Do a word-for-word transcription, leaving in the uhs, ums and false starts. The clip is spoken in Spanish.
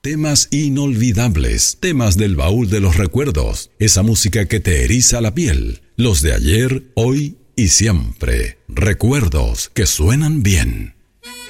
Temas inolvidables, temas del baúl de los recuerdos, esa música que te eriza la piel, los de ayer, hoy y siempre. Recuerdos que suenan bien.